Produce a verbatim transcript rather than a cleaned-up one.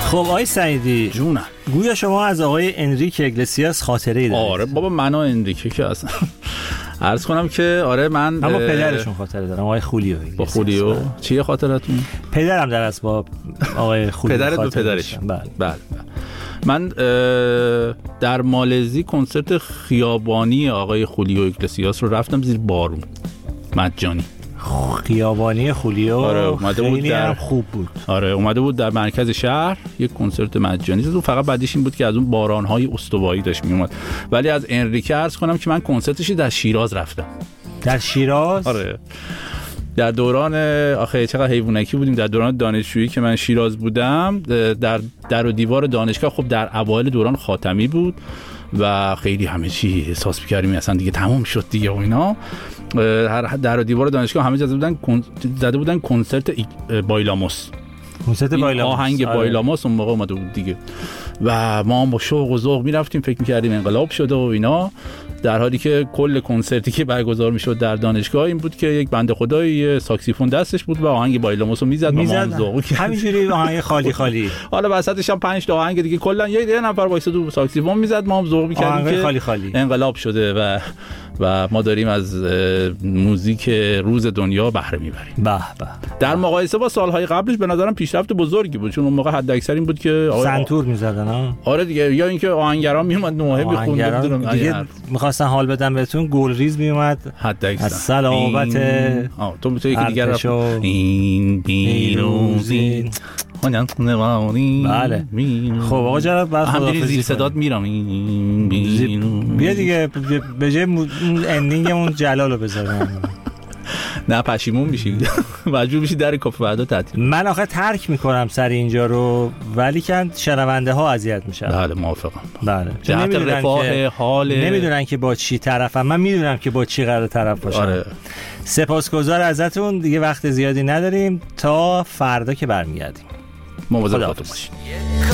خب آقای سعیدی جونم، گویا شما از آقای انریک اگلسیاس خاطره‌ای دارید؟ آره بابا، من و انریکه که اصلا عرض کنم که آره من من با پدرشون خاطره دارم، آقای خولیو. با خولیو چیه خاطرتون؟ پدرم در اسباب آقای خولیو. پدرت به پدرش؟ بله بله. من در مالزی کنسرت خیابانی آقای خولیو اگلسیاس رو رفتم زیر بارون مجانی. خیابانی خولیو آره اومده بود، در خوب بود. آره اومده بود در مرکز شهر یک کنسرت مجانی زد. فقط بعدش این بود که از اون باران‌های استوایی داشت میومد. ولی از انریکه عرض کنم که من کنسرتش در شیراز رفتم. در شیراز؟ آره در دوران آخه چقدر حیوانکی بودیم، در دوران دانشجویی که من شیراز بودم، در در و دیوار دانشگاه، خب در اوایل دوران خاتمی بود و خیلی همه چی احساس می‌کردیم اصلا دیگه تمام شد دیگه و اینا. هر در و دیوار دانشگاه همه زده بودن زده بودن کنسرت بایلاموس. کنسرت بایلاموس، آهنگ آره. بایلاموس اون موقع اومده بود دیگه و ما هم با شوق و ذوق میرفتیم، فکر می‌کردیم انقلاب شده و اینا، در حالی که کل کنسرتی که برگزار میشد در دانشگاه این بود که یک بنده خدایی ساکسیفون دستش بود و آهنگ بایلاموس رو میزد و ما هم ذوق کردیم همینجوری آهنگ خالی خالی. حالا وسطش هم پنج تا آهنگ دیگه کلا یه نفر وایساد و ساکسیفون میزد، ما هم ذوق می‌کردیم که خالی خالی. انقلاب شده و و ما داریم از موزیک روز دنیا بهره میبریم. به به. در مقایسه با سالهای قبلش به نظرم پیشرفت بزرگی بود، چون اون موقع حد اکثر این بود که سنتور میزدن ها. آره دیگه، یا اینکه آهنگران میومد نوحه میخوند دیگه، میخواستن حال بدن بهتون، گلریز میومد حد اکثر از صلابت آ تو میتونی یکی دیگه رفت این بیروزی بله. خب آقا جناب بعد خداحافظی زیر صدات میرم بیا دیگه به جای اندینگمون جلالو بذارم. نه پشیمون میشی، مجبور میشی در کافه بعدا تعطیل. من آخه ترک میکنم سر اینجا رو، ولی که شنونده ها اذیت میشن. بله موافقم. بله جهت رفاه حال نمیدونن که با چی طرفم، من میدونم که با چی قرار طرف باشم. آره. سپاسگزار ازتون، دیگه وقت زیادی نداریم تا فردا که برمیگردیم. مواظب خودتون باشید.